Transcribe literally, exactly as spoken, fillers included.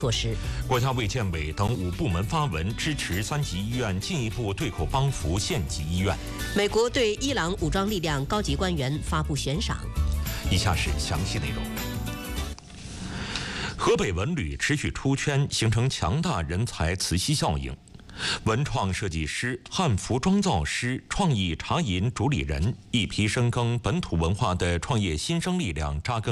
措施。 国家卫健委等五部门发文支持三级医院进一步对口帮扶县级医院。 美国对伊朗武装力量高级官员发布悬赏。 以下是详细内容。河北文旅持续出圈，形成强大人才磁吸效应。文创设计师、汉服妆造师、创意茶饮主理人，一批深耕本土文化的创业新生力量扎根